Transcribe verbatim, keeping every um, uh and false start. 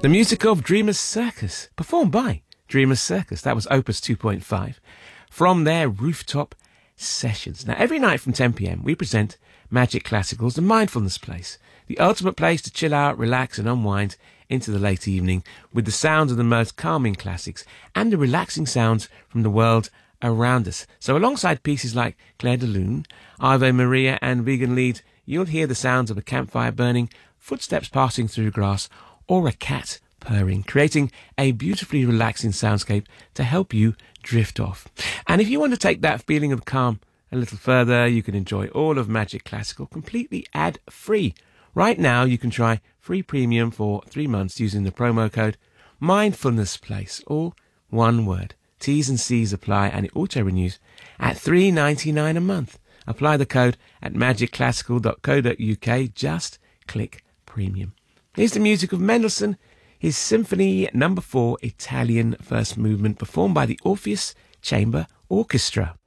The music of Dreamers Circus, performed by Dreamers Circus. That was Opus two point five from their Rooftop Sessions. Now, every night from ten p.m, we present Magic Classicals, the mindfulness place, the ultimate place to chill out, relax and unwind into the late evening with the sounds of the most calming classics and the relaxing sounds from the world around us. So alongside pieces like Claire de Lune, Ave Maria and Vegan Lied, you'll hear the sounds of a campfire burning, footsteps passing through grass, or a cat purring, creating a beautifully relaxing soundscape to help you drift off. And if you want to take that feeling of calm a little further, you can enjoy all of Magic Classical completely ad-free. Right now, you can try free premium for three months using the promo code Mindfulness Place, all one word. T's and C's apply, and it auto-renews at three dollars and ninety-nine cents a month. Apply the code at magic classical dot co dot uk. Just click premium. Here's the music of Mendelssohn, his Symphony Number Four Italian First Movement, performed by the Orpheus Chamber Orchestra.